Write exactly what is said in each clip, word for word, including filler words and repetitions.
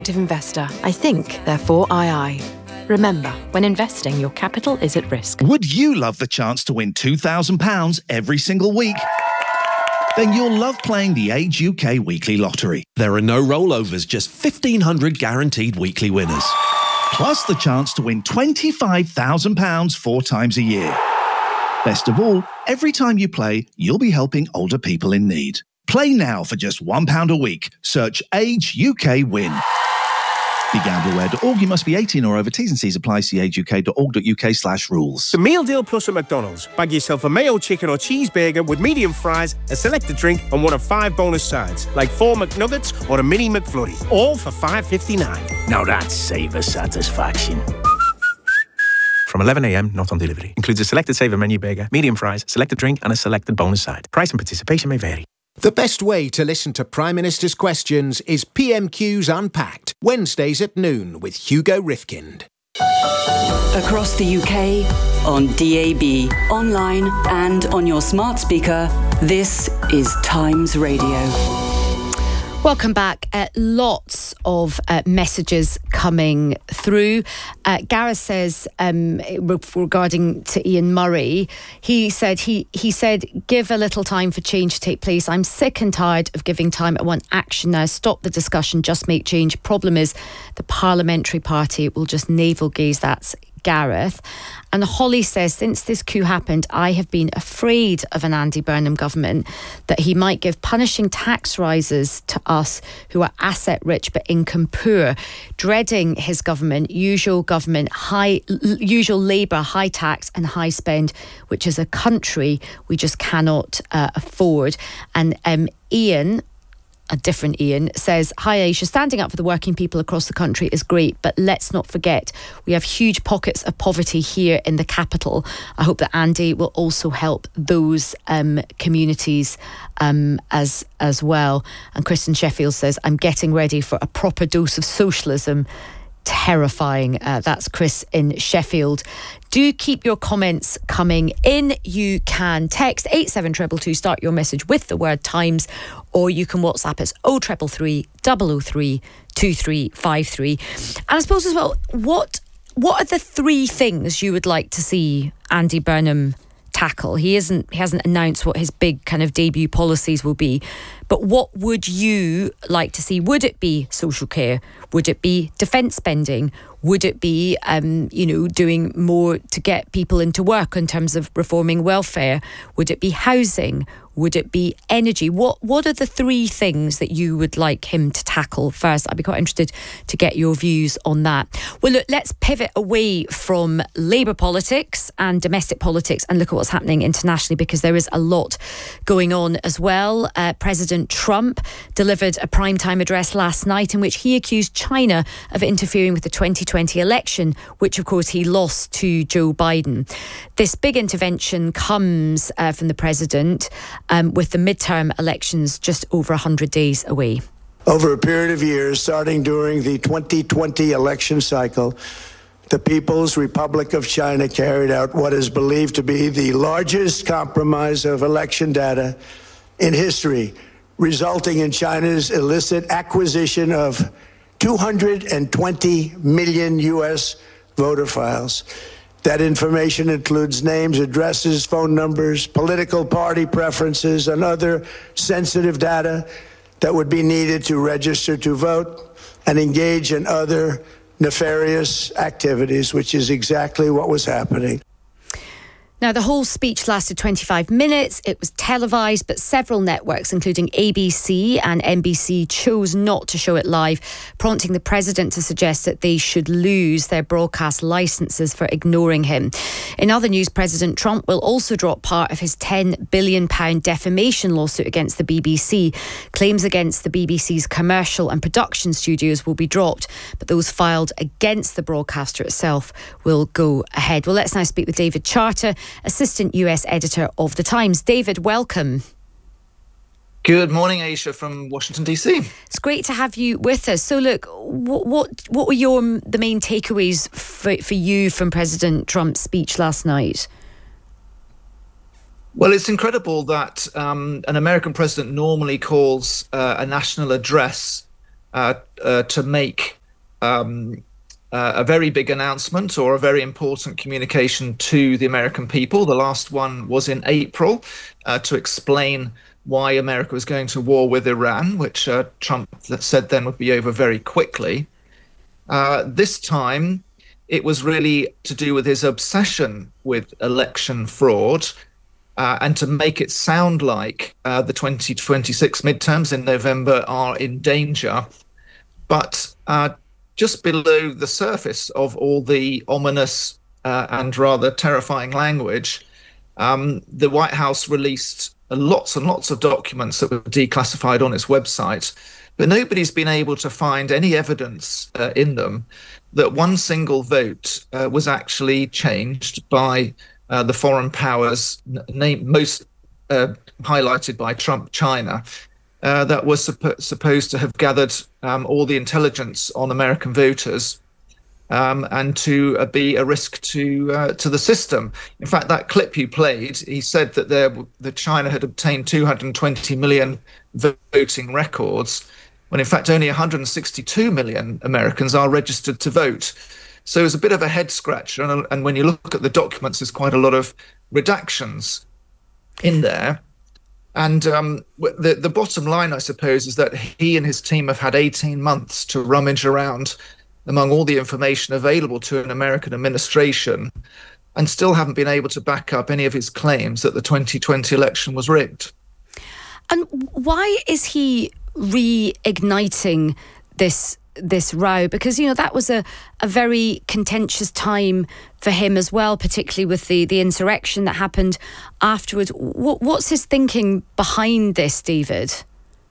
Investor. I think, therefore I I. Remember, when investing, your capital is at risk. Would you love the chance to win two thousand pounds every single week? Then you'll love playing the Age U K Weekly Lottery. There are no rollovers, just fifteen hundred guaranteed weekly winners. Plus the chance to win twenty-five thousand pounds four times a year. Best of all, every time you play, you'll be helping older people in need. Play now for just one pound a week. Search Age U K Win. Be gamble aware dot org. You must be eighteen or over. T's and C's apply. See age u k dot org dot u k slash rules. The Meal Deal Plus at McDonald's. Bag yourself a mayo chicken or cheeseburger with medium fries, a selected drink, and one of five bonus sides, like four McNuggets or a mini McFlurry. All for five fifty-nine. Now that's savor satisfaction. From eleven a m, not on delivery. Includes a selected saver menu burger, medium fries, selected drink, and a selected bonus side. Price and participation may vary. The best way to listen to Prime Minister's questions is P M Q's Unpacked, Wednesdays at noon with Hugo Rifkind. Across the U K, on D A B, online and on your smart speaker, this is Times Radio. Welcome back. Uh, lots of uh, messages coming through. Uh, Gareth says um, regarding to Ian Murray, he said he he said give a little time for change to take place. I'm sick and tired of giving time. I want action now. Stop the discussion. Just make change. Problem is, the Parliamentary Party will just navel gaze. That's Gareth. And Holly says, since this coup happened, I have been afraid of an Andy Burnham government, that he might give punishing tax rises to us who are asset rich but income poor, dreading his government, usual government, high, usual Labour, high tax and high spend, which is a country we just cannot uh, afford. And um, Ian, a different Ian, says, hi Aisha, standing up for the working people across the country is great, but let's not forget we have huge pockets of poverty here in the capital. I hope that Andy will also help those um, communities um, as as well. And Kristen Sheffield says, I'm getting ready for a proper dose of socialism. Terrifying. Uh, that's Chris in Sheffield. Do keep your comments coming in. You can text eight seven two two two, start your message with the word Times, or you can WhatsApp us oh three three three, double oh three, two three five three. And I suppose as well, what what are the three things you would like to see Andy Burnham tackle? He isn't he hasn't announced what his big kind of debut policies will be, but what would you like to see? Would it be social care? Would it be defence spending? Would it be, um, you know, doing more to get people into work in terms of reforming welfare? Would it be housing? Would it be energy? What What are the three things that you would like him to tackle first? I'd be quite interested to get your views on that. Well, look, let's pivot away from Labour politics and domestic politics and look at what's happening internationally, because there is a lot going on as well. Uh, President Trump delivered a primetime address last night in which he accused China of interfering with the twenty twenty election, which of course he lost to Joe Biden. This big intervention comes uh, from the president um, with the midterm elections just over one hundred days away. Over a period of years, starting during the twenty twenty election cycle, the People's Republic of China carried out what is believed to be the largest compromise of election data in history, resulting in China's illicit acquisition of two hundred twenty million U S voter files. That information includes names, addresses, phone numbers, political party preferences, and other sensitive data that would be needed to register to vote and engage in other nefarious activities, which is exactly what was happening. Now, the whole speech lasted twenty-five minutes. It was televised, but several networks, including A B C and N B C, chose not to show it live, prompting the president to suggest that they should lose their broadcast licences for ignoring him. In other news, President Trump will also drop part of his ten billion pounds defamation lawsuit against the B B C. Claims against the B B C's commercial and production studios will be dropped, but those filed against the broadcaster itself will go ahead. Well, let's now speak with David Charter, Assistant U S Editor of The Times. David, welcome. Good morning, Aisha, from Washington, D C. It's great to have you with us. So look, what what, what were your the main takeaways for, for you from President Trump's speech last night? Well, it's incredible that um, an American president normally calls uh, a national address uh, uh, to make um, uh, a very big announcement or a very important communication to the American people. The last one was in April uh, to explain why America was going to war with Iran, which uh, Trump said then would be over very quickly. Uh, this time, it was really to do with his obsession with election fraud uh, and to make it sound like uh, the twenty twenty-six midterms in November are in danger. But uh, just below the surface of all the ominous uh, and rather terrifying language, um, the White House released lots and lots of documents that were declassified on its website, but nobody's been able to find any evidence uh, in them that one single vote uh, was actually changed by uh, the foreign powers, name, most uh, highlighted by Trump, China, uh, that was supp- supposed to have gathered um, all the intelligence on American voters um, and to uh, be a risk to uh, to the system. In fact, that clip you played, he said that there that China had obtained two hundred twenty million voting records, when in fact only one hundred sixty-two million Americans are registered to vote. So it's a bit of a head scratcher. And, and when you look at the documents, there's quite a lot of redactions in there. And um, the, the bottom line, I suppose, is that he and his team have had eighteen months to rummage around among all the information available to an American administration and still haven't been able to back up any of his claims that the twenty twenty election was rigged. And why is he reigniting this this row? Because, you know, that was a, a very contentious time for him as well, particularly with the, the insurrection that happened afterwards. What, what's his thinking behind this, David?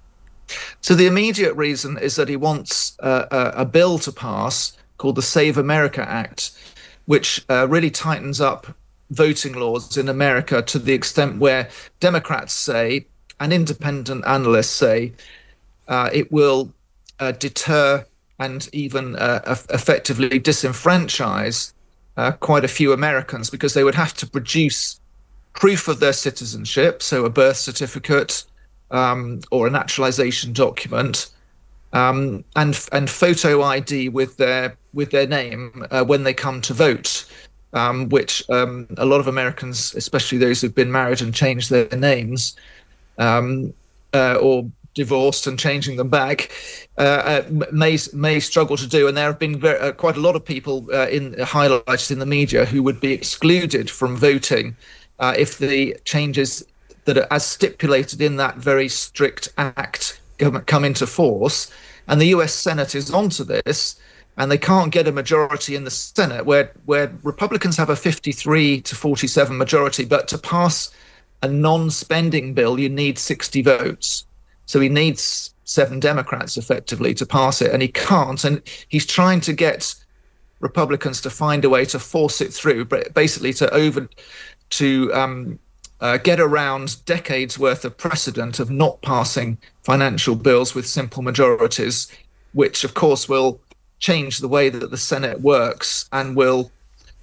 So the immediate reason is that he wants uh, a, a bill to pass called the Save America Act, which uh, really tightens up voting laws in America to the extent where Democrats say, and independent analysts say, uh, it will uh, deter and even uh, effectively disenfranchise uh, quite a few Americans, because they would have to produce proof of their citizenship, so a birth certificate, Um, or a naturalization document, um, and and photo I D with their with their name uh, when they come to vote, um, which um, a lot of Americans, especially those who've been married and changed their names, um, uh, or divorced and changing them back, uh, uh, may may struggle to do. And there have been very, uh, quite a lot of people uh, in highlighted in the media who would be excluded from voting uh, if the changes that are as stipulated in that very strict act come into force. And the U S Senate is onto this, and they can't get a majority in the Senate, where where Republicans have a fifty-three to forty-seven majority, but to pass a non-spending bill, you need sixty votes. So he needs seven Democrats effectively to pass it, and he can't. And he's trying to get Republicans to find a way to force it through, but basically to over to um, Uh, get around decades worth of precedent of not passing financial bills with simple majorities, which of course will change the way that the Senate works, and will,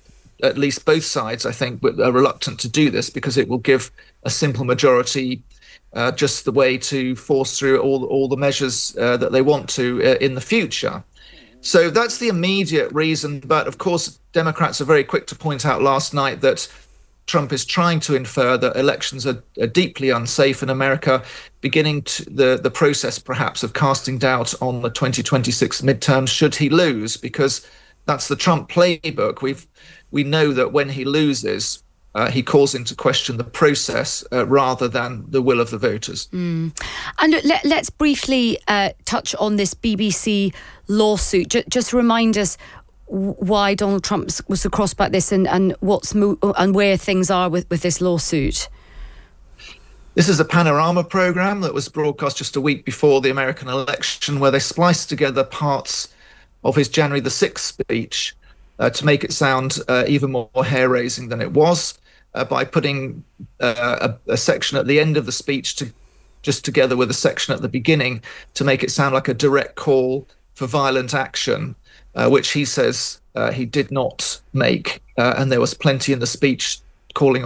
at least both sides, I think, are reluctant to do this, because it will give a simple majority uh, just the way to force through all, all the measures uh, that they want to uh, in the future. So that's the immediate reason. But of course, Democrats are very quick to point out last night that Trump is trying to infer that elections are, are deeply unsafe in America, beginning to the, the process perhaps of casting doubt on the twenty twenty-six midterms should he lose, because that's the Trump playbook. We've we know that when he loses, uh, he calls into question the process uh, rather than the will of the voters. Mm. And let, let's briefly uh, touch on this B B C lawsuit. J- just remind us why Donald Trump was so cross about this, and, and what's mo- and where things are with, with this lawsuit. This is a Panorama program that was broadcast just a week before the American election, where they spliced together parts of his January the sixth speech uh, to make it sound uh, even more hair-raising than it was, uh, by putting uh, a, a section at the end of the speech to just together with a section at the beginning to make it sound like a direct call for violent action, Uh, which he says uh, he did not make. Uh, and there was plenty in the speech calling on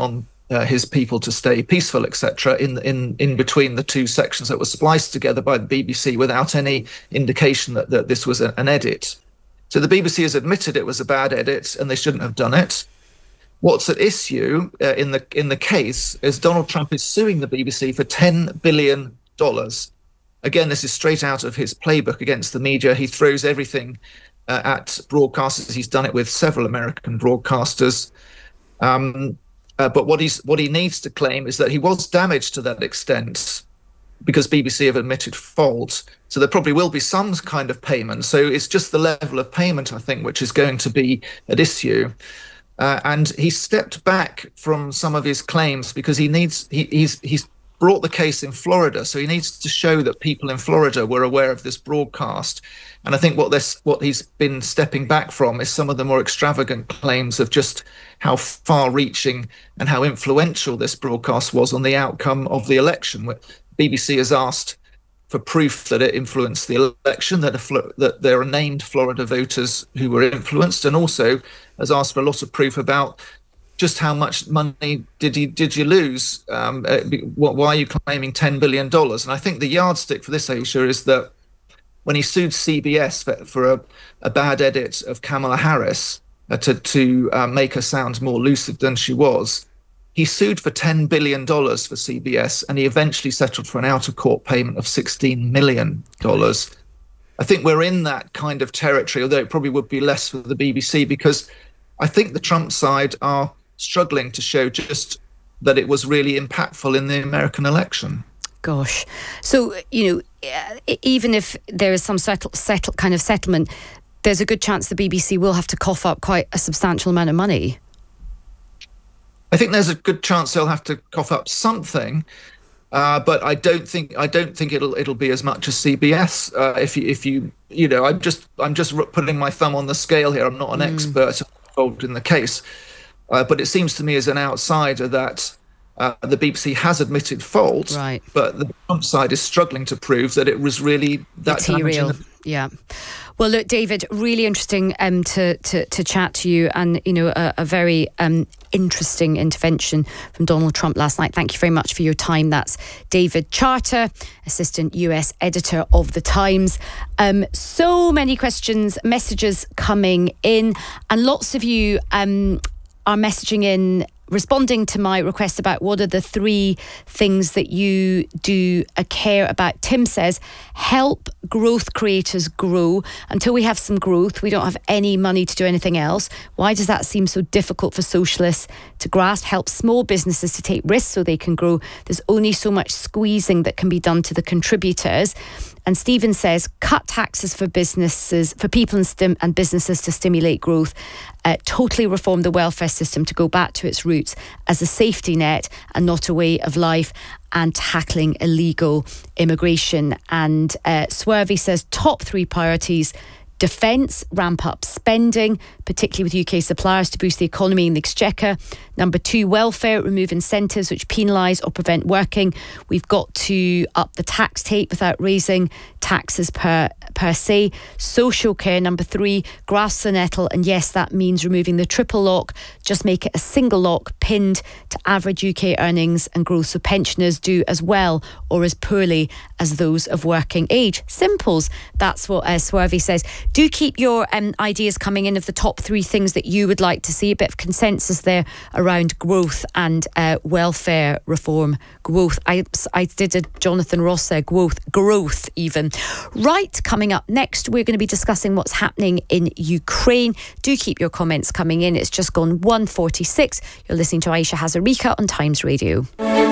uh, his people to stay peaceful, et cetera, in, in, in between the two sections that were spliced together by the B B C without any indication that, that this was a, an edit. So the B B C has admitted it was a bad edit and they shouldn't have done it. What's at issue uh, in the in the case is Donald Trump is suing the B B C for ten billion dollars. Again, this is straight out of his playbook against the media. He throws everything uh, at broadcasters. He's done it with several American broadcasters. Um, uh, but what he's what he needs to claim is that he was damaged to that extent because B B C have admitted fault. So there probably will be some kind of payment. So it's just the level of payment, I think, which is going to be at issue. Uh, and he stepped back from some of his claims because he needs he, he's he's brought the case in Florida, so he needs to show that people in Florida were aware of this broadcast. And I think what this what he's been stepping back from is some of the more extravagant claims of just how far-reaching and how influential this broadcast was on the outcome of the election. B B C has asked for proof that it influenced the election, that, a, that there are named Florida voters who were influenced, and also has asked for a lot of proof about just how much money did you did you lose? Um, uh, why are you claiming ten billion dollars? And I think the yardstick for this, Aisha, is that when he sued C B S for, for a, a bad edit of Kamala Harris uh, to, to uh, make her sound more lucid than she was, he sued for ten billion dollars for C B S, and he eventually settled for an out-of-court payment of sixteen million dollars. I think we're in that kind of territory, although it probably would be less for the B B C, because I think the Trump side are struggling to show just that it was really impactful in the American election. Gosh. So, you know, even if there is some settle, settle, kind of settlement, there's a good chance the B B C will have to cough up quite a substantial amount of money. I think there's a good chance they'll have to cough up something, uh, but I don't think I don't think it'll it'll be as much as C B S. Uh, if you if you you know, I'm just I'm just putting my thumb on the scale here. I'm not an mm. expert involved in the case, uh, but it seems to me as an outsider that uh, the B B C has admitted fault, right. but the Trump side is struggling to prove that it was really that material. damaging. Yeah. Well, look, David, really interesting um, to, to to chat to you, and you know, a, a very um, interesting intervention from Donald Trump last night. Thank you very much for your time. That's David Charter, Assistant U S Editor of The Times. Um, so many questions, messages coming in, and lots of you um, are messaging in, responding to my request about what are the three things that you do uh, care about. Tim says, help growth creators grow. Until we have some growth, we don't have any money to do anything else. Why does that seem so difficult for socialists to grasp? Help small businesses to take risks so they can grow. There's only so much squeezing that can be done to the contributors. And Stephen says, cut taxes for businesses, for people and, stim- and businesses to stimulate growth. Uh, totally reform the welfare system to go back to its roots as a safety net and not a way of life, and tackling illegal immigration. And uh, Swervey says, top three priorities: defence, ramp up spending, particularly with U K suppliers to boost the economy and the exchequer. Number two, welfare, remove incentives which penalise or prevent working. We've got to up the tax take without raising taxes per per se. Social care, number three, grasp the nettle, and yes, that means removing the triple lock. Just make it a single lock pinned to average U K earnings and growth, so pensioners do as well or as poorly as those of working age. Simples, that's what uh, Swervey says. Do keep your um, ideas coming in of the top three things that you would like to see. A bit of consensus there around growth and uh, welfare reform. Growth. I, I did a Jonathan Ross there. Growth. Growth even. Right, coming up next, we're going to be discussing what's happening in Ukraine. Do keep your comments coming in. It's just gone one forty-six. You're listening to Aisha Hazarika on Times Radio.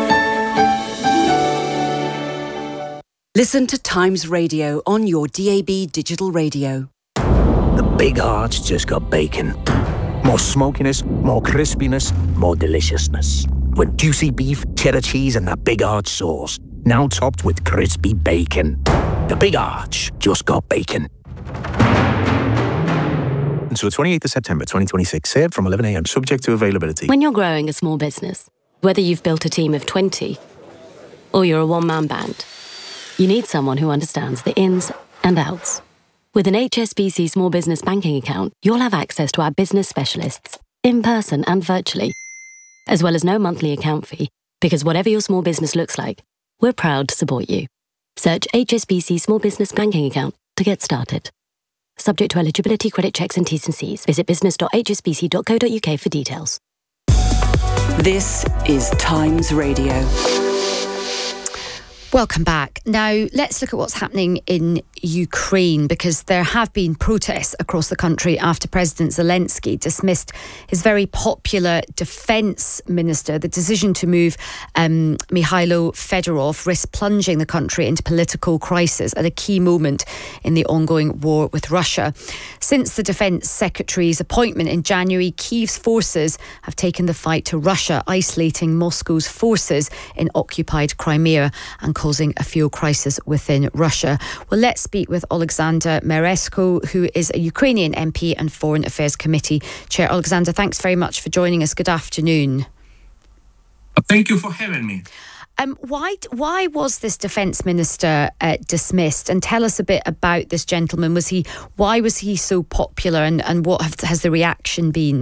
Listen to Times Radio on your D A B digital radio. The Big Arch just got bacon. More smokiness, more crispiness, more deliciousness. With juicy beef, cheddar cheese and that Big Arch sauce. Now topped with crispy bacon. The Big Arch just got bacon. Until the twenty-eighth of September twenty twenty-six. Served from eleven a.m. subject to availability. When you're growing a small business, whether you've built a team of twenty or you're a one-man band, you need someone who understands the ins and outs. With an H S B C small business banking account, you'll have access to our business specialists, in person and virtually, as well as no monthly account fee, because whatever your small business looks like, we're proud to support you. Search H S B C Small Business Banking Account to get started. Subject to eligibility, credit checks and T's and C's. Visit business dot h s b c dot co dot u k for details. This is Times Radio. Welcome back. Now, let's look at what's happening in Ukraine, because there have been protests across the country after President Zelensky dismissed his very popular defence minister. The decision to move um, Mikhailo Fedorov risks plunging the country into political crisis at a key moment in the ongoing war with Russia. Since the defence secretary's appointment in January, Kyiv's forces have taken the fight to Russia, isolating Moscow's forces in occupied Crimea and causing a fuel crisis within Russia. Well, let's speak with Alexander Meresko, who is a Ukrainian M P and Foreign Affairs Committee Chair. Alexander, thanks very much for joining us. Good afternoon. Thank you for having me. Um, why why was this defence minister uh, dismissed? And tell us a bit about this gentleman. Was he why was he so popular, and, and what have, has the reaction been?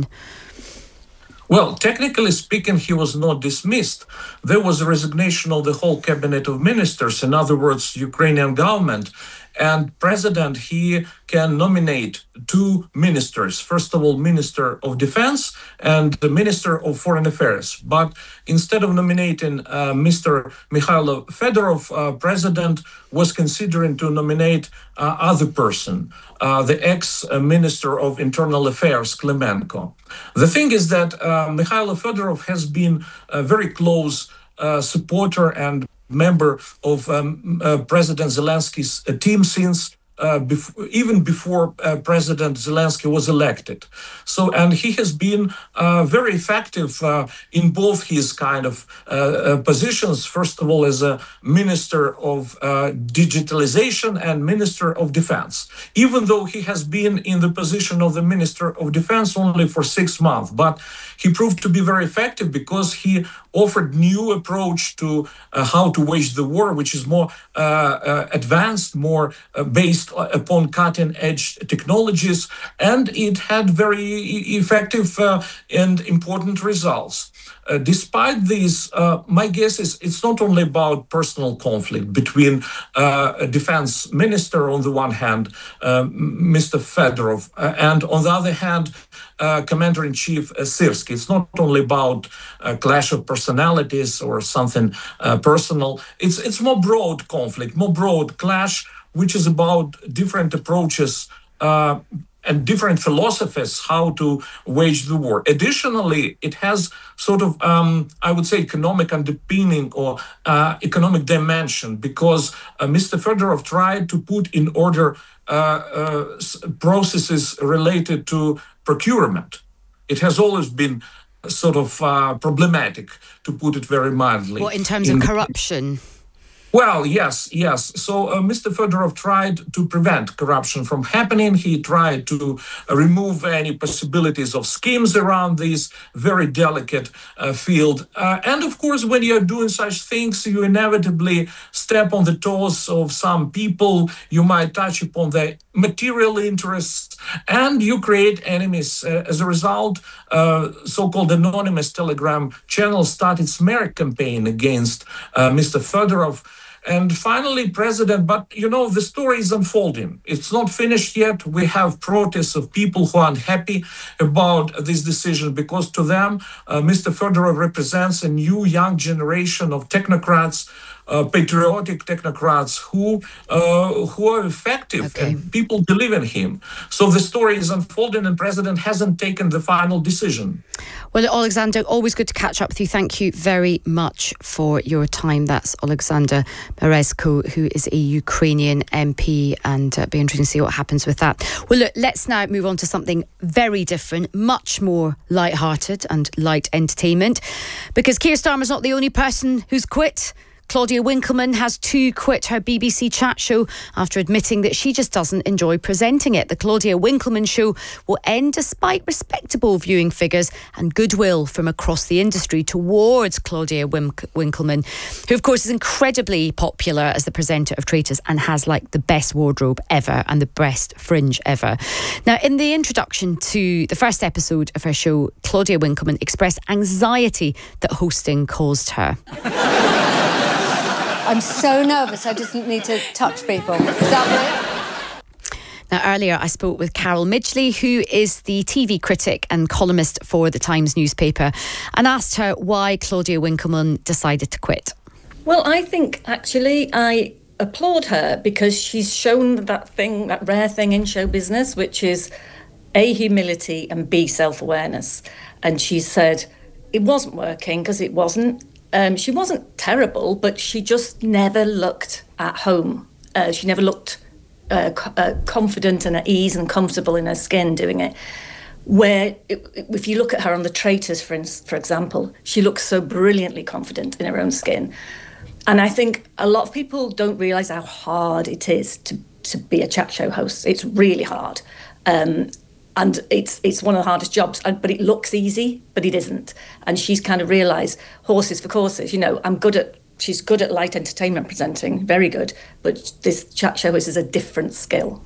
Well, technically speaking, he was not dismissed. There was a resignation of the whole cabinet of ministers, in other words, Ukrainian government. And president, he can nominate two ministers. First of all, Minister of Defense and the Minister of Foreign Affairs. But instead of nominating uh, Mister Mikhailo Fedorov, uh, president was considering to nominate uh, other person, uh, the ex-Minister of Internal Affairs, Klemenko. The thing is that uh, Mikhailo Fedorov has been a very close uh, supporter and member of um, uh, President Zelensky's uh, team since uh, bef- even before uh, President Zelensky was elected. So, and he has been uh, very effective uh, in both his kind of uh, uh, positions. First of all, as a Minister of uh, Digitalization and Minister of Defense, even though he has been in the position of the Minister of Defense only for six months. But he proved to be very effective because he offered new approach to uh, how to wage the war, which is more uh, uh, advanced, more uh, based upon cutting-edge technologies, and it had very e- effective uh, and important results. Uh, despite these, uh, my guess is it's not only about personal conflict between uh, a defense minister on the one hand, uh, Mister Fedorov, uh, and on the other hand, uh, Commander-in-Chief uh, Syrsky. It's not only about a clash of personalities or something uh, personal. It's it's more broad conflict, more broad clash, which is about different approaches uh, and different philosophies how to wage the war. Additionally, it has sort of, um, I would say, economic underpinning or uh, economic dimension, because uh, Mister Fedorov tried to put in order uh, uh, processes related to procurement. It has always been sort of uh, problematic, to put it very mildly. What, in terms in of corruption? The- Well, yes, yes. So uh, Mister Fedorov tried to prevent corruption from happening. He tried to uh, remove any possibilities of schemes around this very delicate uh, field. Uh, and of course, when you're doing such things, you inevitably step on the toes of some people. You might touch upon their material interests, and you create enemies. Uh, as a result, uh, so-called anonymous Telegram channel started smear campaign against uh, Mister Fedorov. And finally, President, but you know, the story is unfolding. It's not finished yet. We have protests of people who are unhappy about this decision, because to them, uh, Mister Fedorov represents a new young generation of technocrats, uh, patriotic technocrats who uh, who are effective, okay. And people believe in him. So the story is unfolding, and President hasn't taken the final decision. Well, Alexander, always good to catch up with you. Thank you very much for your time. That's Alexander Meresko, who is a Ukrainian M P, and uh, it'll be interesting to see what happens with that. Well, look, let's now move on to something very different, much more light-hearted and light entertainment, because Keir Starmer's not the only person who's quit Claudia Winkleman has too quit her B B C chat show after admitting that she just doesn't enjoy presenting it. The Claudia Winkleman show will end despite respectable viewing figures and goodwill from across the industry towards Claudia Wink- Winkleman, who of course is incredibly popular as the presenter of Traitors and has like the best wardrobe ever and the best fringe ever. Now, in the introduction to the first episode of her show, Claudia Winkleman expressed anxiety that hosting caused her. I'm so nervous, I just need to touch people. Is that right? Now, earlier I spoke with Carol Midgley, who is the T V critic and columnist for the Times newspaper, and asked her why Claudia Winkleman decided to quit. Well, I think actually I applaud her because she's shown that thing, that rare thing in show business, which is A, humility, and B, self-awareness. And she said it wasn't working because it wasn't. Um, she wasn't terrible, but she just never looked at home. Uh, she never looked uh, co- uh, confident and at ease and comfortable in her skin doing it. Where, it, if you look at her on The Traitors, for, for example, she looks so brilliantly confident in her own skin. And I think a lot of people don't realise how hard it is to, to be a chat show host. It's really hard. Um, And it's it's one of the hardest jobs, but it looks easy, but it isn't. And she's kind of realised, horses for courses, you know, I'm good at, she's good at light entertainment presenting, very good, but this chat show is a different skill.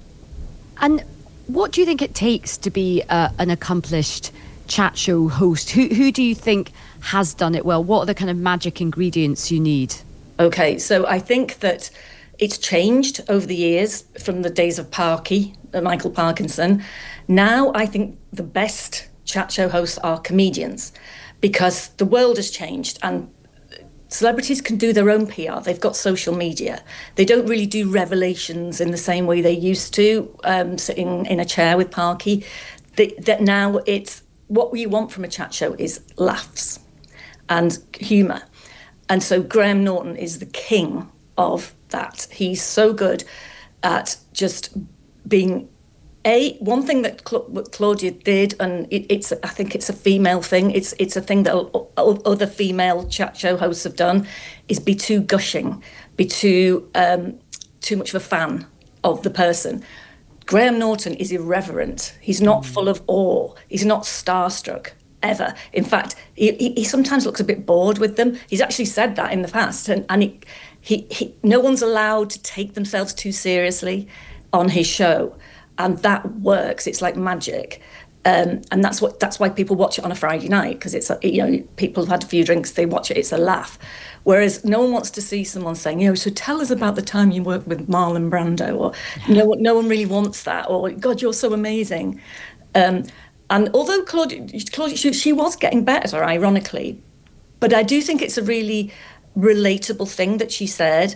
And what do you think it takes to be uh, an accomplished chat show host? Who, who do you think has done it well? What are the kind of magic ingredients you need? Okay, so I think that it's changed over the years from the days of Parky, uh, Michael Parkinson. Now I think the best chat show hosts are comedians because the world has changed and celebrities can do their own P R. They've got social media. They don't really do revelations in the same way they used to, um, sitting in a chair with Parky. They, that now it's what you want from a chat show is laughs and humour. And so Graham Norton is the king of that. He's so good at just being A, one thing that Cla- Claudia did, and it, it's I think it's a female thing, it's it's a thing that other female chat show hosts have done, is be too gushing, be too um, too much of a fan of the person. Graham Norton is irreverent. He's not full of awe. He's not starstruck, ever. In fact, he, he, he sometimes looks a bit bored with them. He's actually said that in the past, and, and he, he, he, no one's allowed to take themselves too seriously on his show. And that works. It's like magic, um, and that's what that's why people watch it on a Friday night, because it's a, you know, people have had a few drinks, they watch it, it's a laugh. Whereas no one wants to see someone saying, you know, so tell us about the time you worked with Marlon Brando, or no, no one really wants that, or God, you're so amazing. Um, and although Claudia, Claudia she, she was getting better, ironically, but I do think it's a really relatable thing that she said.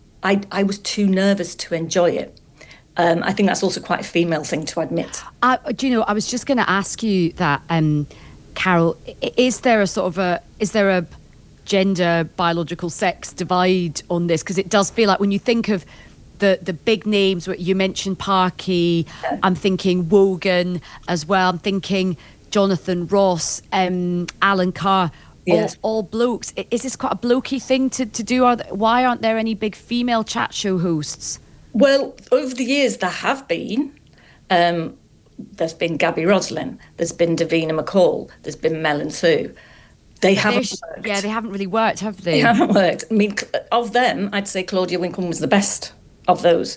I I was too nervous to enjoy it. Um, I think that's also quite a female thing to admit. Uh, do you know, I was just going to ask you that, um, Carol, is there a sort of a, is there a gender, biological sex divide on this? Because it does feel like when you think of the, the big names, you mentioned Parky, yeah. I'm thinking Wogan as well, I'm thinking Jonathan Ross, um, Alan Carr, yes. all, all blokes. Is this quite a blokey thing to, to do? Are there, why aren't there any big female chat show hosts? Well, over the years, there have been. Um, there's been Gabby Roslin, there's been Davina McCall, there's been Mel and Sue. They haven't sh- worked. Yeah, they haven't really worked, have they? They haven't worked. I mean, of them, I'd say Claudia Winkleman was the best of those.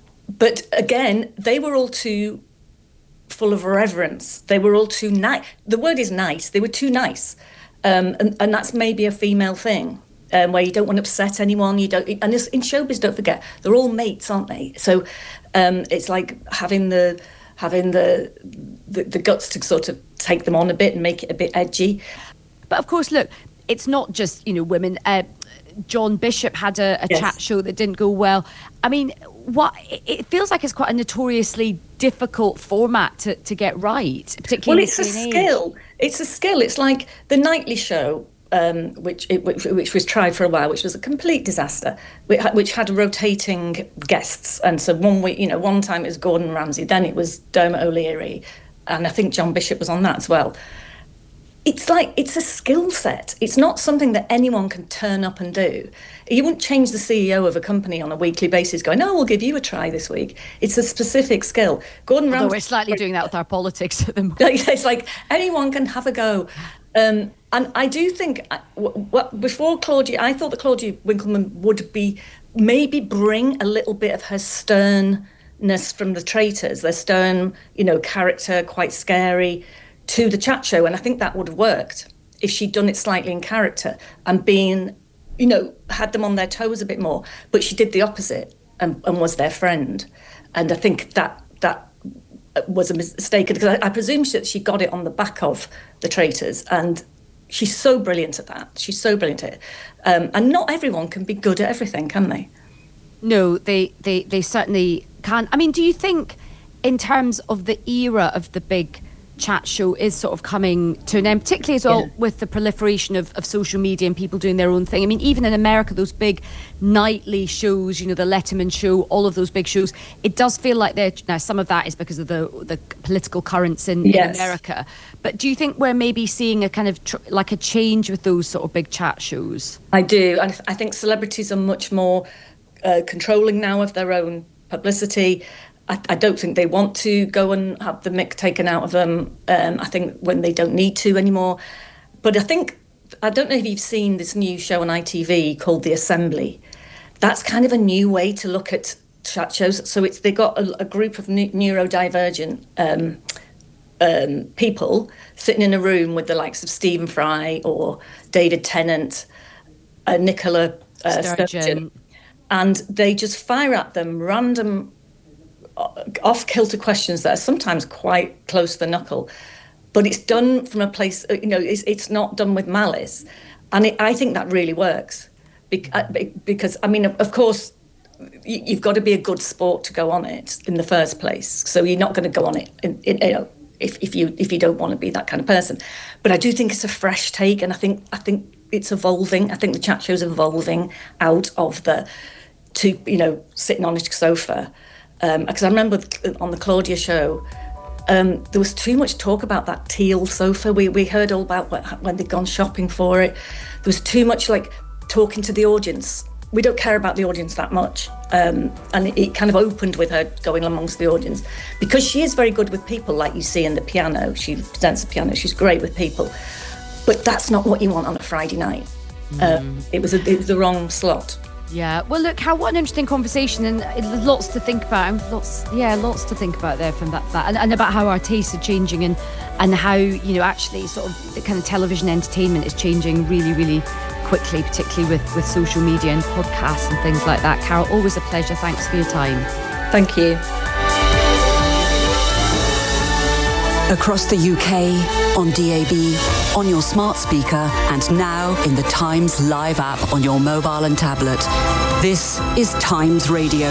But again, they were all too full of reverence. They were all too nice. The word is nice. They were too nice. Um, and, and that's maybe a female thing. Um, where you don't want to upset anyone, you don't, and in showbiz, don't forget, they're all mates, aren't they? So um, it's like having the having the, the the guts to sort of take them on a bit and make it a bit edgy. But of course, look, it's not just, you know, women. Uh, John Bishop had a, a yes. chat show that didn't go well. I mean, what it feels like it's quite a notoriously difficult format to, to get right, particularly. Well, it's a skill. It's a skill. It's like the Nightly Show. Um, which, it, which which was tried for a while, which was a complete disaster, which, which had rotating guests. And so one week, you know, one time it was Gordon Ramsay, then it was Dermot O'Leary, and I think John Bishop was on that as well. it's like, it's a skill set. It's not something that anyone can turn up and do. You wouldn't change the C E O of a company on a weekly basis going, no, we'll give you a try this week. It's a specific skill. Gordon Ramsay... Although we're slightly doing that with our politics at the moment. It's like anyone can have a go. Um, and I do think, what, before Claudia, I thought that Claudia Winkleman would be, maybe bring a little bit of her sternness from the Traitors, their stern, you know, character, quite scary, to the chat show. And I think that would have worked if she'd done it slightly in character and been, you know, had them on their toes a bit more. But she did the opposite and, and was their friend. And I think that that was a mistake, because I, I presume she, she got it on the back of the Traitors. And she's so brilliant at that. She's so brilliant at it. Um, and not everyone can be good at everything, can they? No, they, they, they certainly can. I mean, do you think, in terms of the era of the big chat show is sort of coming to an end, particularly as well yeah. with the proliferation of, of social media and people doing their own thing? I mean, even in America, those big nightly shows, you know, the Letterman show, all of those big shows, it does feel like they're, now some of that is because of the the political currents in, yes. in America, but do you think we're maybe seeing a kind of tr- like a change with those sort of big chat shows? I do. I, th- I think celebrities are much more uh, controlling now of their own publicity. I, I don't think they want to go and have the mick taken out of them. Um, I think when they don't need to anymore. But I think, I don't know if you've seen this new show on I T V called The Assembly. That's kind of a new way to look at chat shows. So it's they got a, a group of ne- neurodivergent um, um, people sitting in a room with the likes of Stephen Fry or David Tennant, uh, Nicola uh, Sturgeon. Sturgeon. And they just fire at them random off-kilter questions that are sometimes quite close to the knuckle, but it's done from a place, you know, it's, it's not done with malice. And it, I think that really works. Be- because, I mean, of course, you've got to be a good sport to go on it in the first place. So you're not going to go on it, in, in, you know, if, if you if you don't want to be that kind of person. But I do think it's a fresh take, and I think I think it's evolving. I think the chat show's evolving out of the, to you know, sitting on a sofa. Because um, I remember on the Claudia show, um, there was too much talk about that teal sofa. We we heard all about what, when they'd gone shopping for it. There was too much like talking to the audience. We don't care about the audience that much. Um, and it, it kind of opened with her going amongst the audience. Because she is very good with people, like you see in the piano. She presents the piano. She's great with people. But that's not what you want on a Friday night. Mm. Uh, it was a, it was the wrong slot. Yeah, well, look, how what an interesting conversation, and lots to think about, and lots, yeah, lots to think about there from that, that and, and about how our tastes are changing, and and how, you know, actually sort of the kind of television entertainment is changing really, really quickly, particularly with, with social media and podcasts and things like that. Carol, always a pleasure. Thanks for your time. Thank you. Across the U K, on D A B, on your smart speaker, and now in the Times Live app on your mobile and tablet. This is Times Radio.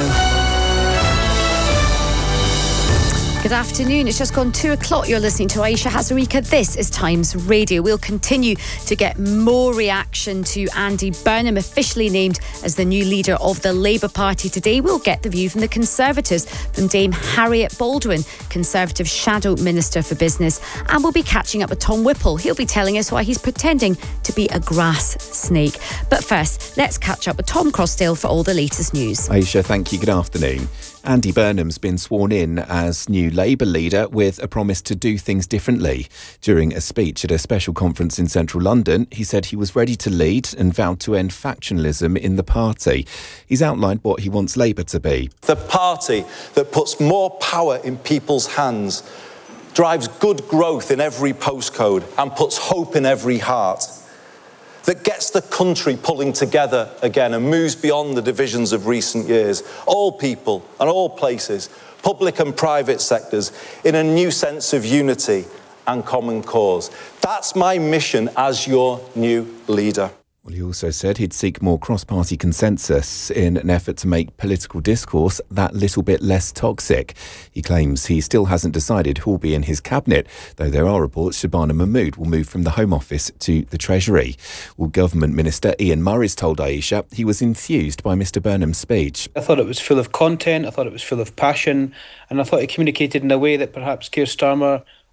Good afternoon. It's just gone two o'clock. You're listening to Aisha Hazarika. This is Times Radio. We'll continue to get more reaction to Andy Burnham, officially named as the new leader of the Labour Party today. We'll get the view from the Conservatives, from Dame Harriet Baldwin, Conservative Shadow Minister for Business. And we'll be catching up with Tom Whipple. He'll be telling us why he's pretending to be a grass snake. But first, let's catch up with Tom Crossdale for all the latest news. Aisha, thank you. Good afternoon. Andy Burnham's been sworn in as new Labour leader with a promise to do things differently. During a speech at a special conference in central London, he said he was ready to lead and vowed to end factionalism in the party. He's outlined what he wants Labour to be. The party that puts more power in people's hands, drives good growth in every postcode and puts hope in every heart. That gets the country pulling together again and moves beyond the divisions of recent years. All people and all places, public and private sectors, in a new sense of unity and common cause. That's my mission as your new leader. Well, he also said he'd seek more cross-party consensus in an effort to make political discourse that little bit less toxic. He claims he still hasn't decided who'll be in his cabinet, though there are reports Shabana Mahmood will move from the Home Office to the Treasury. Well, Government Minister Ian Murray's told Aisha he was enthused by Mr Burnham's speech. I thought it was full of content, I thought it was full of passion, and I thought it communicated in a way that perhaps Keir Starmer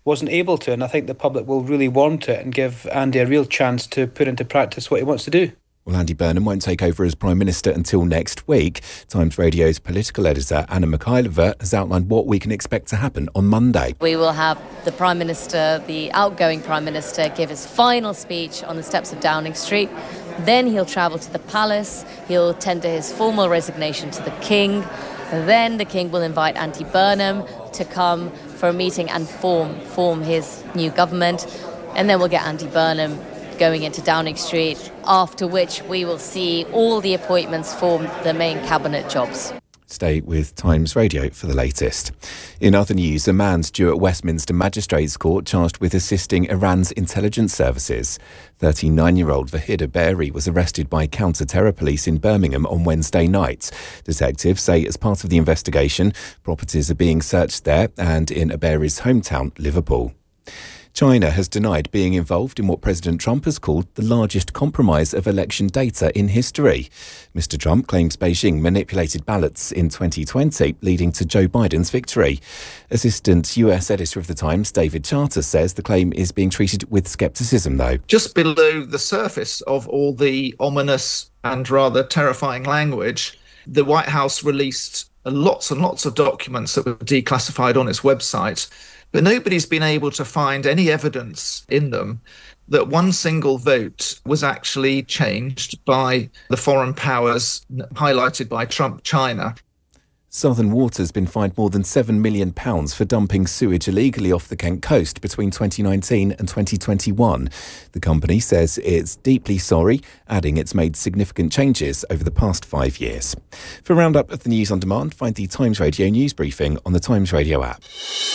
wasn't able to, and I think the public will really want it and give Andy a real chance to put into practice what he wants to do. Well, Andy Burnham won't take over as Prime Minister until next week. Times Radio's political editor Anna Mikhailova has outlined what we can expect to happen on Monday. We will have the Prime Minister, the outgoing Prime Minister, give his final speech on the steps of Downing Street. Then he'll travel to the palace. He'll tender his formal resignation to the King. Then the King will invite Andy Burnham to come for a meeting and form form his new government. And then we'll get Andy Burnham going into Downing Street, after which we will see all the appointments for the main cabinet jobs. Stay with Times Radio for the latest. In other news, a man's due at Westminster Magistrates Court charged with assisting Iran's intelligence services. thirty-nine-year-old Vahid Aberi was arrested by counter-terror police in Birmingham on Wednesday night. Detectives say as part of the investigation, properties are being searched there and in Aberi's hometown, Liverpool. China has denied being involved in what President Trump has called the largest compromise of election data in history. Mister Trump claims Beijing manipulated ballots in twenty twenty, leading to Joe Biden's victory. Assistant U S editor of The Times, David Charter, says the claim is being treated with scepticism, though. Just below the surface of all the ominous and rather terrifying language, the White House released lots and lots of documents that were declassified on its website. But nobody's been able to find any evidence in them that one single vote was actually changed by the foreign powers highlighted by Trump, China. Southern Water's been fined more than seven million pounds for dumping sewage illegally off the Kent coast between twenty nineteen and twenty twenty-one. The company says it's deeply sorry, adding it's made significant changes over the past five years. For a roundup of the news on demand, find the Times Radio news briefing on the Times Radio app.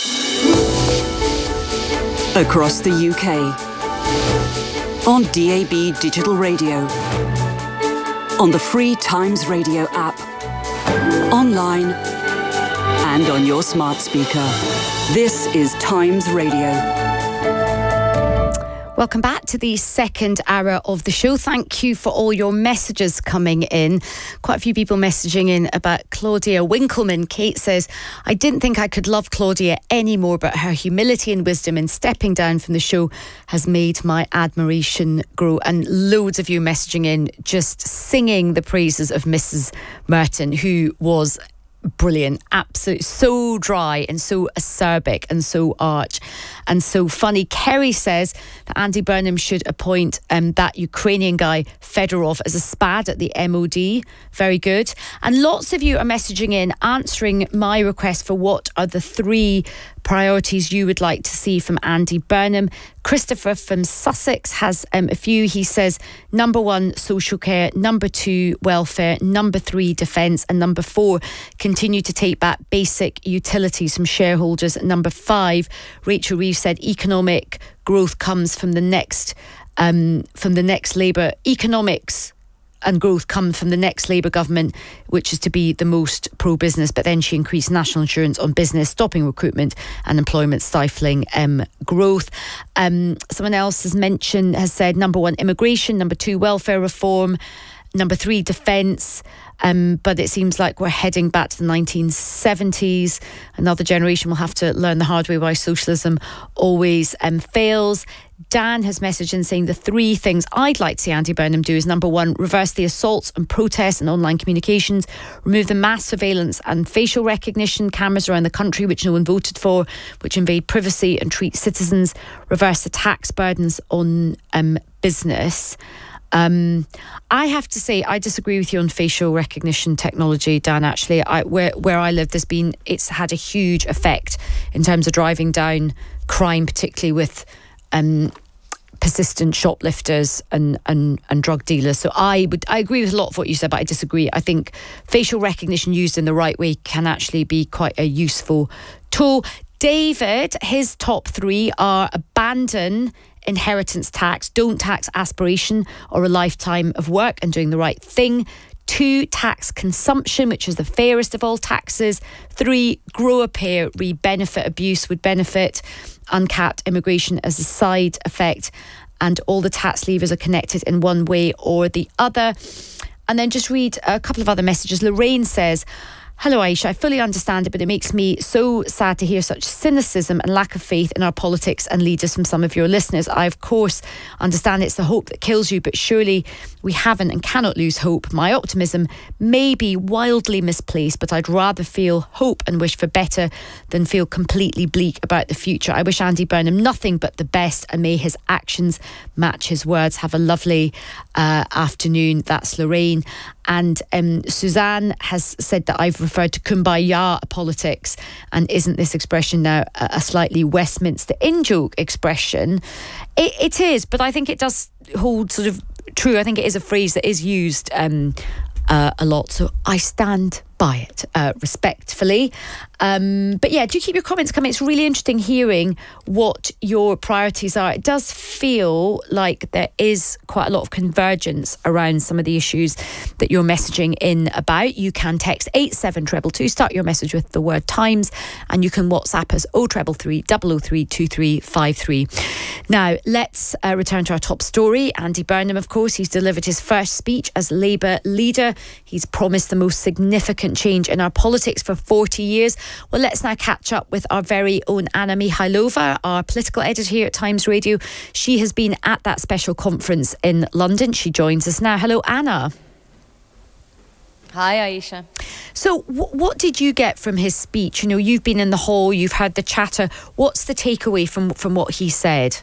Across the U K, on D A B digital radio, on the free Times Radio app, online and on your smart speaker. This is Times Radio. Welcome back to the second hour of the show. Thank you for all your messages coming in. Quite a few people messaging in about Claudia Winkleman. Kate says, I didn't think I could love Claudia anymore, but her humility and wisdom in stepping down from the show has made my admiration grow. And loads of you messaging in, just singing the praises of Missus Merton, who was brilliant, absolutely so dry and so acerbic and so arch and so funny. Kerry says that Andy Burnham should appoint um, that Ukrainian guy Fedorov as a spad at the M O D. Very good. And lots of you are messaging in, answering my request for what are the three priorities you would like to see from Andy Burnham. Christopher from Sussex has um, a few. He says, number one, social care. Number two, welfare. Number three, defence. And number four, continue to take back basic utilities from shareholders. And number five, Rachel Reeves said, economic growth comes from the next, um, from the next Labour. Economics and growth come from the next Labour government, which is to be the most pro-business. But then she increased national insurance on business, stopping recruitment and employment, stifling um, growth. Um, someone else has mentioned, has said, number one, immigration. Number two, welfare reform. Number three, defence. Um, but it seems like we're heading back to the nineteen seventies. Another generation will have to learn the hard way why socialism always um, fails. Dan has messaged in saying the three things I'd like to see Andy Burnham do is, number one, reverse the assaults and protests and online communications, remove the mass surveillance and facial recognition cameras around the country which no one voted for, which invade privacy and treat citizens, reverse the tax burdens on um, business. Um, I have to say I disagree with you on facial recognition technology, Dan. Actually, I, where where I live, there's been it's had a huge effect in terms of driving down crime, particularly with um, persistent shoplifters and, and and drug dealers. So I would I agree with a lot of what you said, but I disagree. I think facial recognition used in the right way can actually be quite a useful tool. David, his top three are abandon inheritance tax, don't tax aspiration or a lifetime of work and doing the right thing. Two, tax consumption, which is the fairest of all taxes. Three, grow a pair, re benefit abuse would benefit. Uncapped immigration as a side effect. And all the tax levers are connected in one way or the other. And then just read a couple of other messages. Lorraine says, Hello, Aisha. I fully understand it, but it makes me so sad to hear such cynicism and lack of faith in our politics and leaders from some of your listeners. I, of course, understand it's the hope that kills you, but surely we haven't and cannot lose hope. My optimism may be wildly misplaced, but I'd rather feel hope and wish for better than feel completely bleak about the future. I wish Andy Burnham nothing but the best, and may his actions match his words. Have a lovely uh, afternoon. That's Lorraine. And um, Suzanne has said that I've referred to kumbaya politics, and isn't this expression now a, a slightly Westminster in-joke expression? It, it is, but I think it does hold sort of true. I think it is a phrase that is used um, uh, a lot, so I stand by it uh, respectfully. Um, but yeah, do keep your comments coming. It's really interesting hearing what your priorities are. It does feel like there is quite a lot of convergence around some of the issues that you're messaging in about. You can text eight seven two two two, start your message with the word Times, and you can WhatsApp us oh three three three, double oh three, two three five three. Now, let's uh, return to our top story. Andy Burnham, of course, he's delivered his first speech as Labour leader. He's promised the most significant change in our politics for forty years. Well, let's now catch up with our very own Anna Mihailova, our political editor here at Times Radio. She has been at that special conference in London. She joins us now. Hello, Anna. Hi, Aisha. So w- what did you get from his speech? You know, you've been in the hall, you've heard the chatter. What's the takeaway from, from what he said?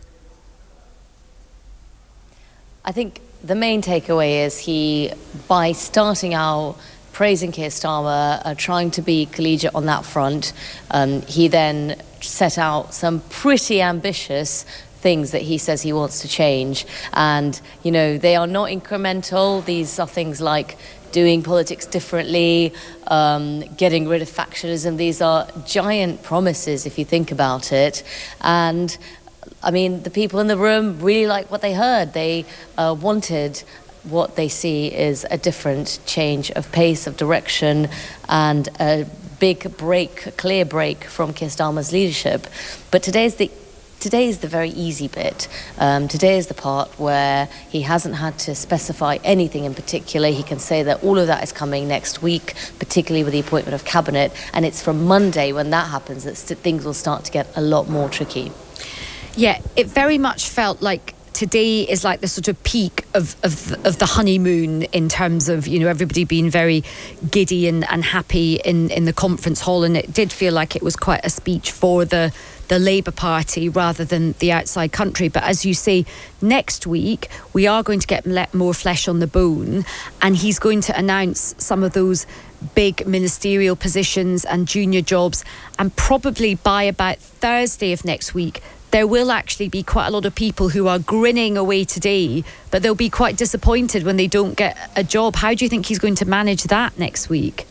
I think the main takeaway is he, by starting out praising Keir Starmer, uh, trying to be collegiate on that front, um, he then set out some pretty ambitious things that he says he wants to change. And, you know, they are not incremental. These are things like doing politics differently, um, getting rid of factionalism. These are giant promises, if you think about it. And, I mean, the people in the room really liked what they heard. They uh, wanted what they see is a different change of pace, of direction, and a big break, a clear break from Keir Starmer's leadership. But today's the today is the very easy bit. Um, today is the part where he hasn't had to specify anything in particular. He can say that all of that is coming next week, particularly with the appointment of cabinet, and it's from Monday when that happens that st- things will start to get a lot more tricky. Yeah, it very much felt like today is like the sort of peak of, of, of the honeymoon in terms of, you know, everybody being very giddy and, and happy in, in the conference hall. And it did feel like it was quite a speech for the, the Labour Party rather than the outside country. But as you say, next week we are going to get more flesh on the bone, and he's going to announce some of those big ministerial positions and junior jobs. And probably by about Thursday of next week, there will actually be quite a lot of people who are grinning away today, but they'll be quite disappointed when they don't get a job. How do you think he's going to manage that next week?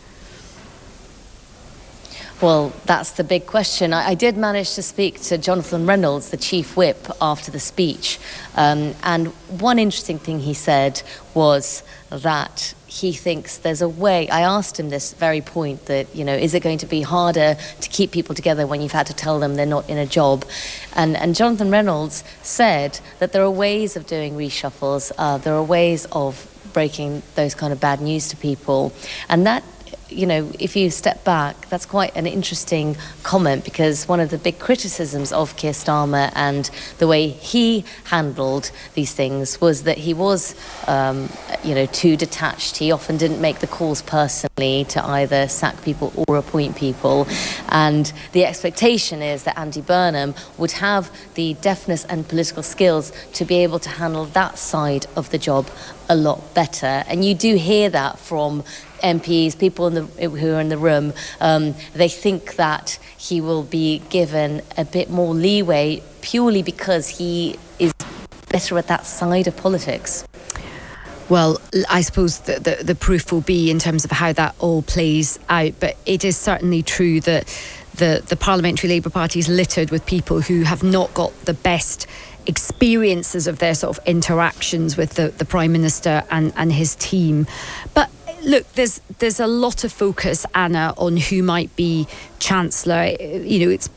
Well, that's the big question. I, I did manage to speak to Jonathan Reynolds, the chief whip, after the speech. Um, and one interesting thing he said was that he thinks there's a way. I asked him this very point that, you know, is it going to be harder to keep people together when you've had to tell them they're not in a job? And, and Jonathan Reynolds said that there are ways of doing reshuffles. Uh, there are ways of breaking those kind of bad news to people. And that, you know, if you step back, that's quite an interesting comment, because one of the big criticisms of Keir Starmer and the way he handled these things was that he was, um, you know, too detached. He often didn't make the calls personally to either sack people or appoint people. And the expectation is that Andy Burnham would have the deftness and political skills to be able to handle that side of the job a lot better. And you do hear that from M Ps, people in the, who are in the room. Um, they think that he will be given a bit more leeway purely because he is better at that side of politics. Well, I suppose the, the, the proof will be in terms of how that all plays out. But it is certainly true that the, the Parliamentary Labour Party is littered with people who have not got the best experiences of their sort of interactions with the, the Prime Minister and, and his team. But look, there's there's a lot of focus, Anna, on who might be Chancellor. You know, it's be-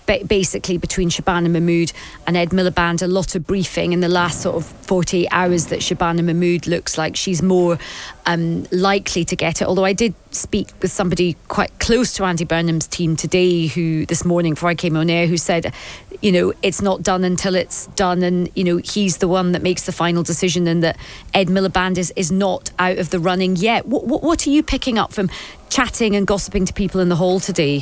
ba- basically between Shabana Mahmood and Ed Miliband, a lot of briefing in the last sort of forty-eight hours that Shabana Mahmood looks like she's more um, likely to get it. Although I did speak with somebody quite close to Andy Burnham's team today, who this morning before I came on air, who said, you know, it's not done until it's done, and you know, he's the one that makes the final decision, and that Ed Miliband is, is not out of the running yet. What, what, what are you picking up from chatting and gossiping to people in the hall today?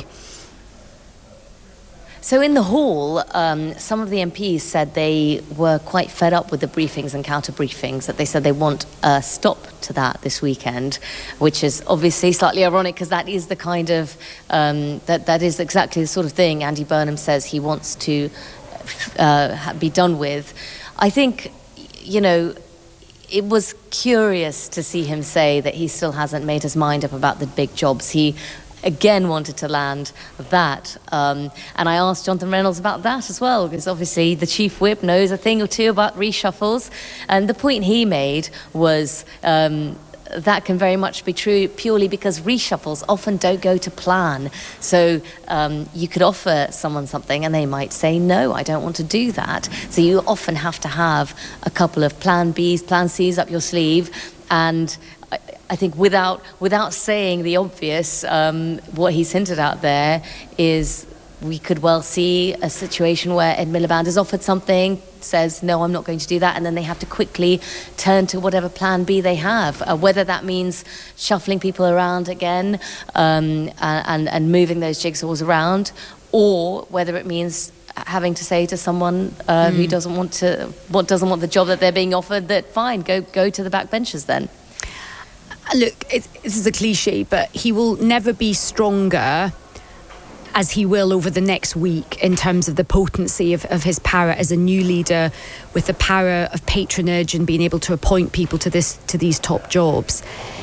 So in the hall, um, some of the M Ps said they were quite fed up with the briefings and counter briefings, that they said they want a stop to that this weekend, which is obviously slightly ironic because that is the kind of, um, that, that is exactly the sort of thing Andy Burnham says he wants to uh, be done with. I think, you know, it was curious to see him say that he still hasn't made his mind up about the big jobs. He again wanted to land that. Um, and I asked Jonathan Reynolds about that as well, because obviously the chief whip knows a thing or two about reshuffles. And the point he made was um, that can very much be true purely because reshuffles often don't go to plan. So um, you could offer someone something and they might say, no, I don't want to do that. So you often have to have a couple of plan Bs, plan Cs up your sleeve. And I think without without saying the obvious, um, what he's hinted out there is we could well see a situation where Ed Miliband has offered something, says, no, I'm not going to do that, and then they have to quickly turn to whatever plan B they have, uh, whether that means shuffling people around again um, and, and moving those jigsaws around, or whether it means having to say to someone uh, mm. who doesn't want to, what doesn't want the job that they're being offered, that fine, go go to the back benches then. Look, it, this is a cliche, but he will never be stronger as he will over the next week in terms of the potency of, of his power as a new leader, with the power of patronage and being able to appoint people to this to these top jobs.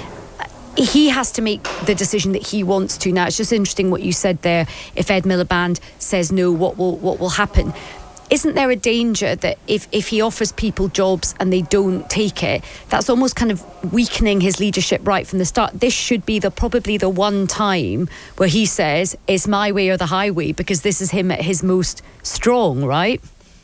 He has to make the decision that he wants to. Now, it's just interesting what you said there. If Ed Miliband says no, what will what will happen? Isn't there a danger that if, if he offers people jobs and they don't take it, that's almost kind of weakening his leadership right from the start? This should be the probably the one time where he says, it's my way or the highway, because this is him at his most strong, right?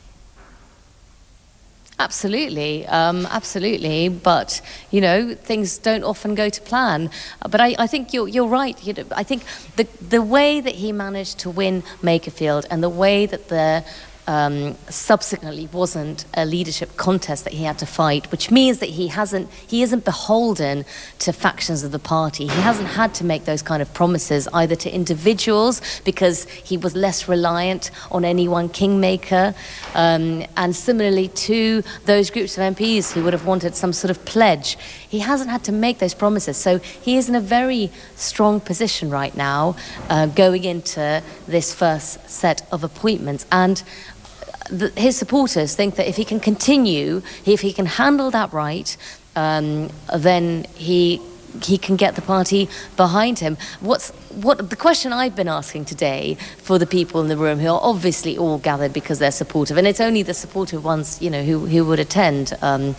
Absolutely, um, absolutely. But, you know, things don't often go to plan. But I, I think you're, you're right. You know, I think the, the way that he managed to win Makerfield and the way that the Um, subsequently wasn't a leadership contest that he had to fight, which means that he hasn't he isn't beholden to factions of the party. He hasn't had to make those kind of promises either to individuals, because he was less reliant on any one kingmaker, um, and similarly to those groups of M Ps who would have wanted some sort of pledge. He hasn't had to make those promises, so he is in a very strong position right now, uh, going into this first set of appointments. And the, his supporters think that if he can continue, if he can handle that right, um, then he he can get the party behind him. What's what the question I've been asking today for the people in the room, who are obviously all gathered because they're supportive, and it's only the supportive ones, you know, who who would attend. Um,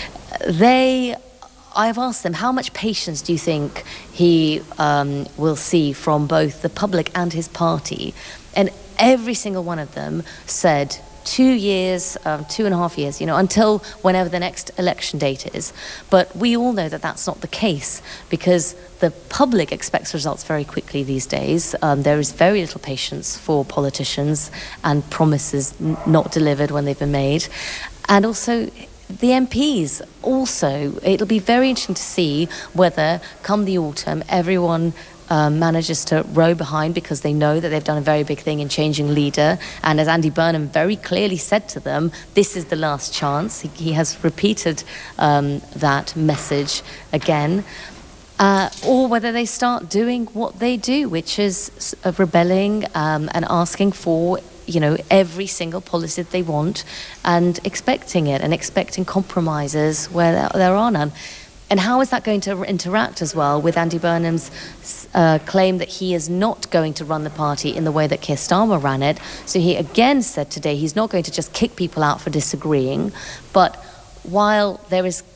they. I've asked them, how much patience do you think he um, will see from both the public and his party? And every single one of them said two years, um, two and a half years, you know, until whenever the next election date is. But we all know that that's not the case, because the public expects results very quickly these days. Um, there is very little patience for politicians and promises n- not delivered when they've been made. And also, the M Ps also, it'll be very interesting to see whether, come the autumn, everyone um, manages to row behind, because they know that they've done a very big thing in changing leader. And as Andy Burnham very clearly said to them, this is the last chance. He, he has repeated um, that message again. Uh, or whether they start doing what they do, which is uh, rebelling um, and asking for, you know, every single policy that they want, and expecting it and expecting compromises where there, there are none. And how is that going to interact as well with Andy Burnham's uh, claim that he is not going to run the party in the way that Keir Starmer ran it? So he again said today he's not going to just kick people out for disagreeing, but while there is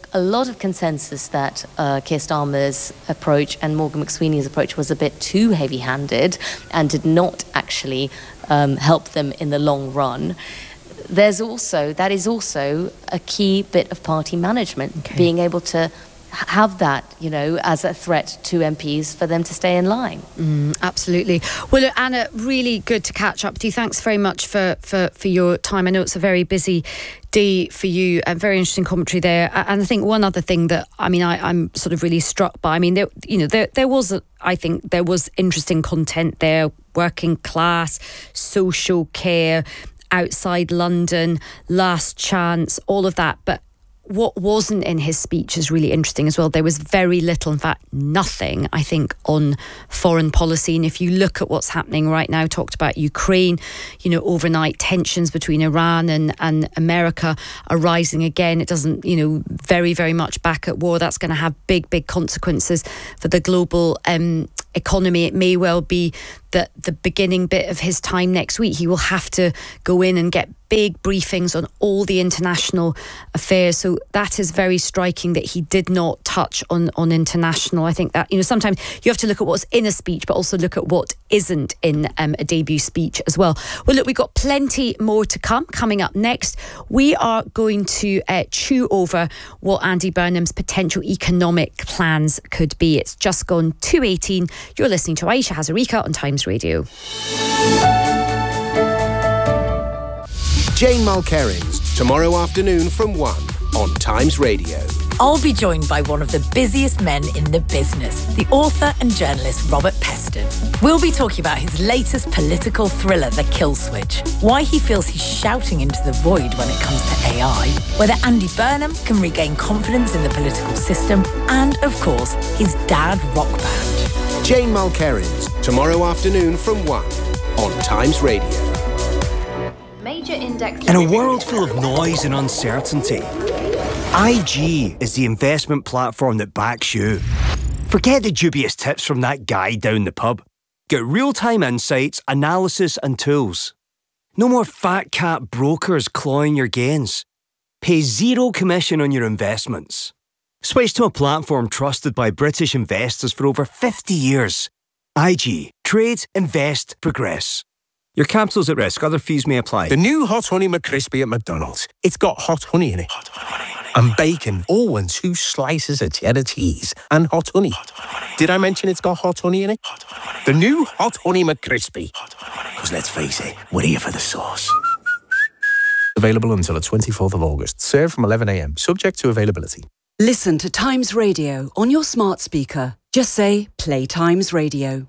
a lot of consensus that uh, Keir Starmer's approach and Morgan McSweeney's approach was a bit too heavy-handed and did not actually um, help them in the long run. There's also, that is also a key bit of party management, okay. being able to have that, you know, as a threat to M Ps for them to stay in line. Mm, absolutely. Well, look, Anna, really good to catch up with you. Thanks very much for, for, for your time. I know it's a very busy day for you, and very interesting commentary there. And I think one other thing that, I mean, I, I'm sort of really struck by, I mean, there, you know, there, there was, a, I think there was interesting content there, working class, social care, outside London, last chance, all of that. But what wasn't in his speech is really interesting as well. There was very little, in fact, nothing, I think, on foreign policy. And if you look at what's happening right now, talked about Ukraine, you know, overnight tensions between Iran and, and America are rising again. It doesn't, you know, very, very much back at war. That's going to have big, big consequences for the global um, economy. It may well be that the beginning bit of his time next week, he will have to go in and get big briefings on all the international affairs. So that is very striking that he did not touch on, on international. I think that, you know, sometimes you have to look at what's in a speech, but also look at what isn't in um, a debut speech as well. Well, look, we've got plenty more to come. Coming up next, we are going to uh, chew over what Andy Burnham's potential economic plans could be. It's just gone two eighteen. You're listening to Aisha Hazarika on Times Radio. Jane Mulkerins, tomorrow afternoon from one on Times Radio. I'll be joined by one of the busiest men in the business, the author and journalist Robert Peston. We'll be talking about his latest political thriller, The Kill Switch, why he feels he's shouting into the void when it comes to A I, whether Andy Burnham can regain confidence in the political system, and, of course, his dad rock band. Jane Mulkerins, tomorrow afternoon from one on Times Radio. Major index. In a world full of noise and uncertainty, I G is the investment platform that backs you. Forget the dubious tips from that guy down the pub. Get real-time insights, analysis and tools. No more fat cat brokers clawing your gains. Pay zero commission on your investments. Switch to a platform trusted by British investors for over fifty years. I G. Trade, invest, progress. Your capital's at risk. Other fees may apply. The new Hot Honey McCrispy at McDonald's. It's got hot honey in it. Hot honey, honey. And bacon. Oh, and two slices of cheddar cheese. And hot honey. Hot honey. Did I mention it's got hot honey in it? Hot honey. The new Hot Honey McCrispy. Because let's face it, we're here for the sauce. Available until the twenty-fourth of August. Served from eleven a m. Subject to availability. Listen to Times Radio on your smart speaker. Just say, play Times Radio.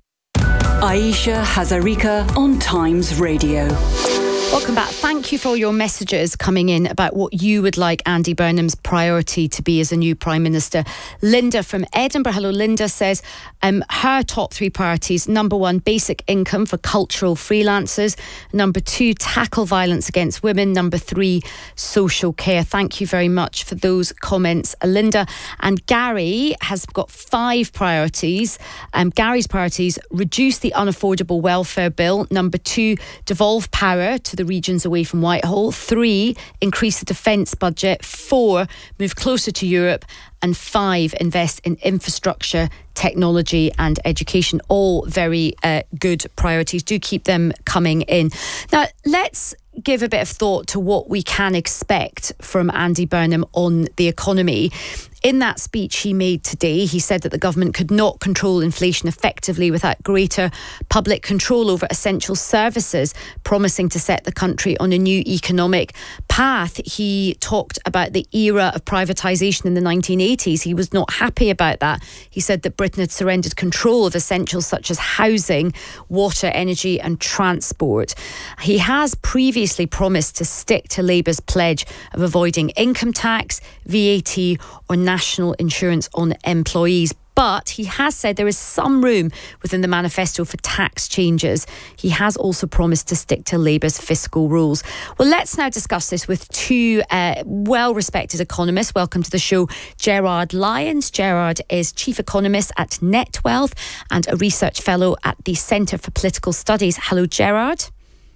Aisha Hazarika on Times Radio. Welcome back. Thank you for all your messages coming in about what you would like Andy Burnham's priority to be as a new Prime Minister. Linda from Edinburgh, hello Linda, says um, her top three priorities. Number one, basic income for cultural freelancers. Number two, tackle violence against women. Number three, social care. Thank you very much for those comments, Linda. And Gary has got five priorities. Um, Gary's priorities: reduce the unaffordable welfare bill. Number two, devolve power to the regions away from Whitehall. Three, increase the defence budget. Four, move closer to Europe. And five, invest in infrastructure, technology and education. All very uh, good priorities. Do keep them coming in. Now, let's give a bit of thought to what we can expect from Andy Burnham on the economy. In that speech he made today, he said that the government could not control inflation effectively without greater public control over essential services, promising to set the country on a new economic path. He talked about the era of privatisation in the nineteen eighties. He was not happy about that. He said that Britain had surrendered control of essentials such as housing, water, energy and transport. He has previously promised to stick to Labour's pledge of avoiding income tax, V A T or national insurance on employees. But he has said there is some room within the manifesto for tax changes. He has also promised to stick to Labour's fiscal rules. Well, let's now discuss this with two uh, well-respected economists. Welcome to the show, Gerard Lyons. Gerard is Chief Economist at NetWealth and a Research Fellow at the Centre for Political Studies. Hello, Gerard.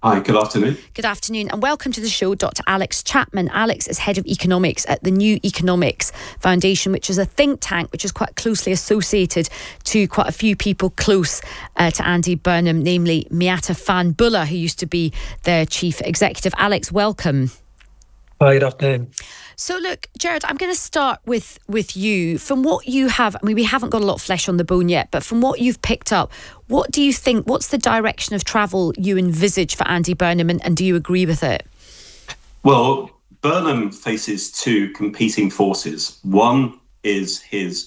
Hi, good afternoon. Good afternoon and welcome to the show, Doctor Alex Chapman. Alex is Head of Economics at the New Economics Foundation, which is a think tank which is quite closely associated to quite a few people close uh, to Andy Burnham, namely Miatta Fahnbulleh, who used to be their chief executive. Alex, welcome. Hi, good afternoon. So look, Gerard, I'm going to start with, with you. From what you have, I mean, we haven't got a lot of flesh on the bone yet, but from what you've picked up, what do you think, what's the direction of travel you envisage for Andy Burnham, and, and do you agree with it? Well, Burnham faces two competing forces. One is his